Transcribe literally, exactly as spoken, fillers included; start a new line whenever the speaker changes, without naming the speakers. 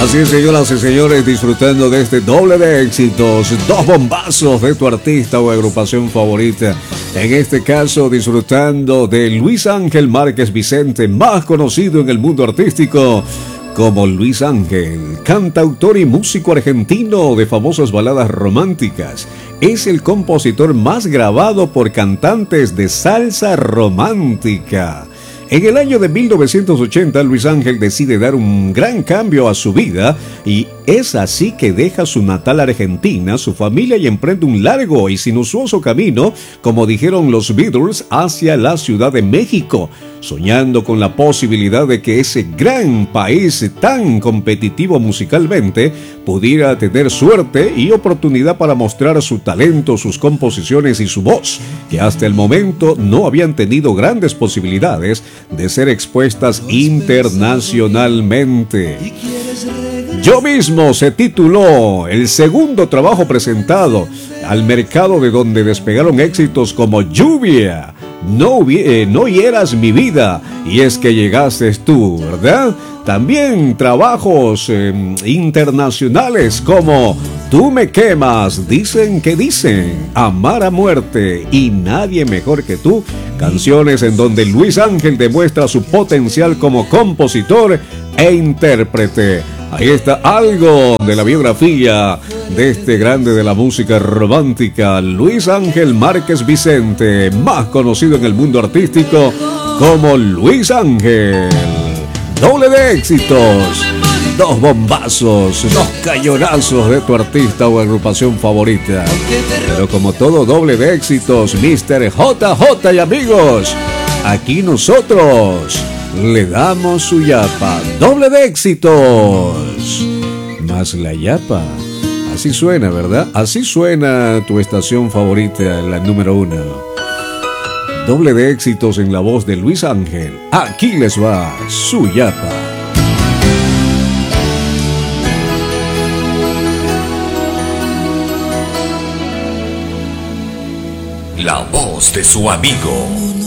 Así es, señoras y señores, disfrutando de este doble de éxitos, dos bombazos de tu artista o agrupación favorita. En este caso, disfrutando de Luis Ángel Márquez Vicente, más conocido en el mundo artístico como Luis Ángel, cantautor y músico argentino de famosas baladas románticas. Es el compositor más grabado por cantantes de salsa romántica. En el año de mil novecientos ochenta, Luis Ángel decide dar un gran cambio a su vida y es así que deja su natal Argentina, su familia y emprende un largo y sinuoso camino, como dijeron los Beatles, hacia la Ciudad de México, soñando con la posibilidad de que ese gran país tan competitivo musicalmente pudiera tener suerte y oportunidad para mostrar su talento, sus composiciones y su voz, que hasta el momento no habían tenido grandes posibilidades de ser expuestas internacionalmente. Yo mismo se tituló el segundo trabajo presentado al mercado, de donde despegaron éxitos como Lluvia, No, eh, no hieras mi vida, y es que llegaste tú, ¿verdad? También trabajos eh, internacionales como Tú me quemas, dicen que dicen, Amar a muerte y Nadie mejor que tú. Canciones en donde Luis Ángel demuestra su potencial como compositor e intérprete. Ahí está algo de la biografía de este grande de la música romántica, Luis Ángel Márquez Vicente, más conocido en el mundo artístico como Luis Ángel. Doble de éxitos, dos bombazos, dos cañonazos de tu artista o agrupación favorita. Pero como todo doble de éxitos, mister J J y amigos, aquí nosotros le damos su yapa. Doble de éxitos más la yapa. Así suena, ¿verdad? Así suena tu estación favorita, la número uno. Doble de éxitos en la voz de Luis Ángel. Aquí les va su yapa.
La voz de su amigo.